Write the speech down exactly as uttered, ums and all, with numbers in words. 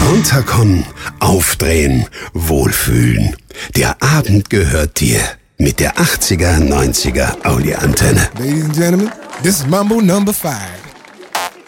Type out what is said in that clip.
Runterkommen, aufdrehen, wohlfühlen. Der Abend gehört dir. Mit der achtziger, neunziger Audi-Antenne. Ladies and gentlemen, this is Mambo number five.